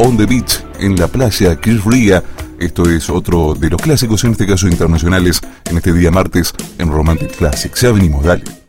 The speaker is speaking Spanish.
On the Beach, en la playa, Chris Ria. Esto es otro de los clásicos, en este caso internacionales, en este día martes en Romantic Classics. Ya venimos, dale.